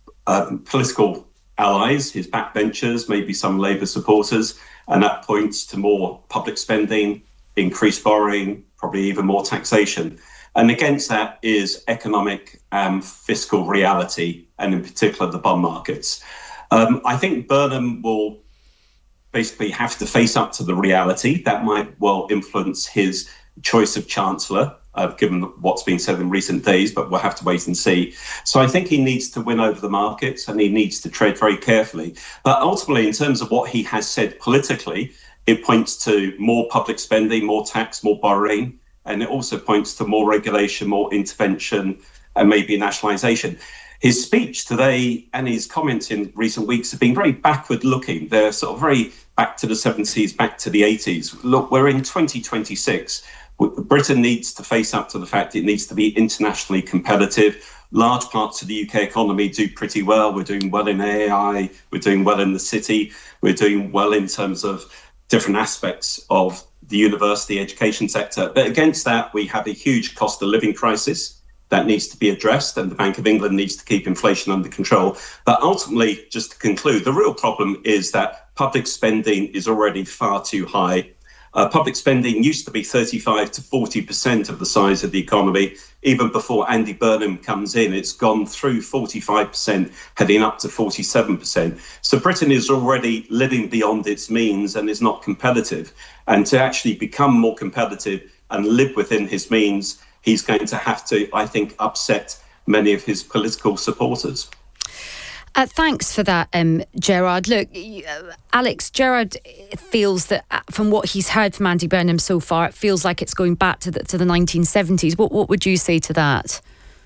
um, political allies, his backbenchers, maybe some Labour supporters, and that points to more public spending, increased borrowing, probably even more taxation. And against that is economic and fiscal reality, and in particular the bond markets. Um, I think Burnham will basically have to face up to the reality. That might well influence his choice of Chancellor, uh, given what's been said in recent days, but we'll have to wait and see. So I think he needs to win over the markets and he needs to tread very carefully. But ultimately, in terms of what he has said politically, it points to more public spending, more tax, more borrowing. And it also points to more regulation, more intervention, and maybe nationalisation. His speech today and his comments in recent weeks have been very backward looking. They're sort of very back to the seventies, back to the eighties. Look, we're in twenty twenty-six. Britain needs to face up to the fact it needs to be internationally competitive. Large parts of the U K economy do pretty well. We're doing well in A I. We're doing well in the city. We're doing well in terms of different aspects of the university education sector. But against that, we have a huge cost of living crisis that needs to be addressed, and the Bank of England needs to keep inflation under control. But ultimately, just to conclude, the real problem is that public spending is already far too high. Uh, public spending used to be thirty-five to forty percent of the size of the economy. Even before Andy Burnham comes in, it's gone through forty-five percent, heading up to forty-seven percent. So Britain is already living beyond its means and is not competitive. And to actually become more competitive and live within his means, he's going to have to, I think, upset many of his political supporters. Uh, thanks for that, um, Gerard. Look, uh, Alex, Gerard feels that uh, from what he's heard from Andy Burnham so far, it feels like it's going back to the, to the nineteen seventies. What, what would you say to that?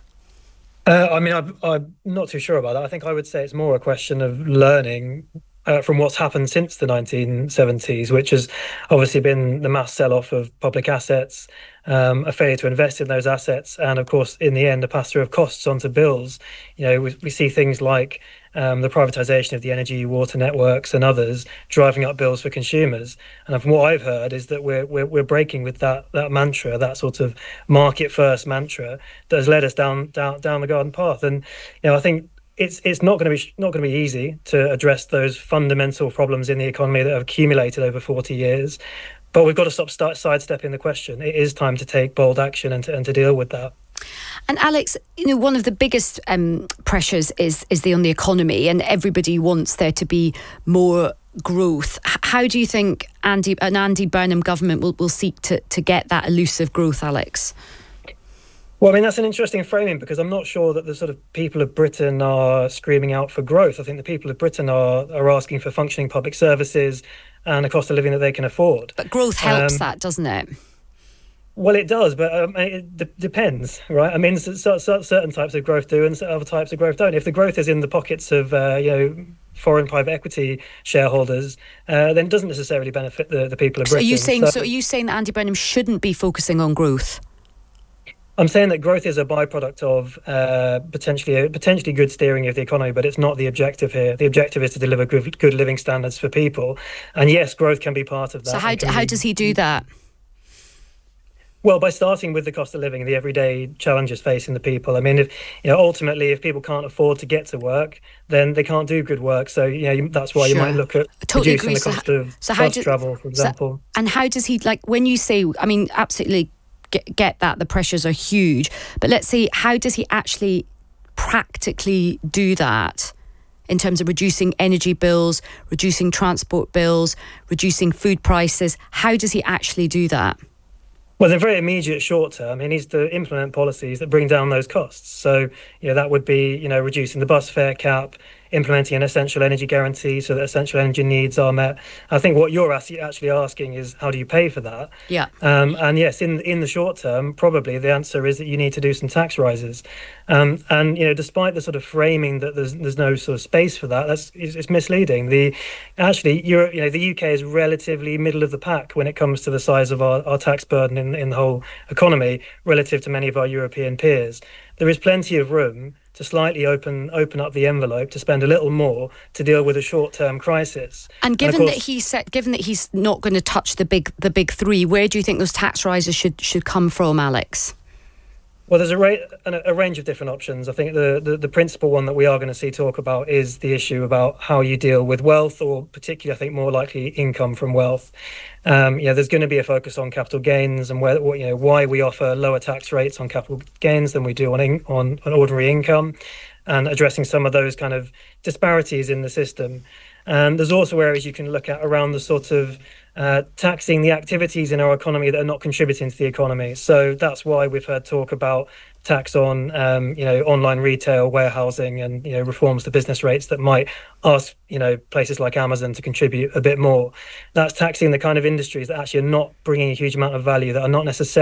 Uh, I mean, I'm, I'm not too sure about that. I think I would say it's more a question of learning uh, from what's happened since the nineteen seventies, which has obviously been the mass sell-off of public assets, um, a failure to invest in those assets, and of course, in the end, a pass-through of costs onto bills. You know, we, we see things like um, the privatisation of the energy, water networks, and others driving up bills for consumers. And from what I've heard is that we're we're, we're breaking with that that mantra, that sort of market-first mantra that has led us down down down the garden path. And you know, I think it's it's not going to be not going to be easy to address those fundamental problems in the economy that have accumulated over forty years. But we've got to stop start sidestepping the question. It is time to take bold action and to, and to deal with that. And Alex, you know, one of the biggest um, pressures is is the on the economy, and everybody wants there to be more growth. H- how do you think Andy an Andy Burnham government will, will seek to, to get that elusive growth, Alex? Well, I mean, that's an interesting framing, because I'm not sure that the sort of people of Britain are screaming out for growth. I think the people of Britain are are asking for functioning public services and a cost of living that they can afford. But growth helps Um, that, doesn't it? Well, it does, but um, it d- depends, right? I mean, so, so, so certain types of growth do, and other types of growth don't. If the growth is in the pockets of, uh, you know, foreign private equity shareholders, uh, then it doesn't necessarily benefit the, the people of So are Britain. you saying So- so? Are you saying that Andy Burnham shouldn't be focusing on growth? I'm saying that growth is a byproduct of uh, potentially potentially good steering of the economy, but it's not the objective here. The objective is to deliver good, good living standards for people, and yes, growth can be part of that. So how and d- can how be- does he do that? Well, by starting with the cost of living and the everyday challenges facing the people. I mean, if you know, ultimately, if people can't afford to get to work, then they can't do good work. So, you know, you, that's why you Sure. might look at Totally reducing agree. the So cost ho- of so how bus do- travel, for so- example. And how does he, like, when you say, I mean, absolutely get, get that, the pressures are huge, but let's see, how does he actually practically do that in terms of reducing energy bills, reducing transport bills, reducing food prices? How does he actually do that? Well, in the very immediate short term, he needs to implement policies that bring down those costs. So, you know, that would be, you know, reducing the bus fare cap, implementing an essential energy guarantee so that essential energy needs are met. I think what you're actually asking is, how do you pay for that? Yeah. Um, and yes, in in the short term, probably the answer is that you need to do some tax rises. Um, and you know, despite the sort of framing that there's there's no sort of space for that, that's it's, it's misleading. The actually, Europe, you know, the U K is relatively middle of the pack when it comes to the size of our, our tax burden in in the whole economy relative to many of our European peers. There is plenty of room to slightly open open up the envelope to spend a little more to deal with a short-term crisis. And given and course, that he said, given that he's not going to touch the big the big three, where do you think those tax rises should should come from, Alex? Well, there's a, ra- a range of different options. I think the, the, the principal one that we are going to see talk about is the issue about how you deal with wealth, or particularly, I think, more likely income from wealth. Um, you know, there's going to be a focus on capital gains and where, you know, why we offer lower tax rates on capital gains than we do on in, on, on ordinary income, and addressing some of those kind of disparities in the system. And there's also areas you can look at around the sort of uh, taxing the activities in our economy that are not contributing to the economy. So that's why we've heard talk about tax on, um, you know, online retail, warehousing, and, you know, reforms to business rates that might ask, you know, places like Amazon to contribute a bit more. That's taxing the kind of industries that actually are not bringing a huge amount of value, that are not necessarily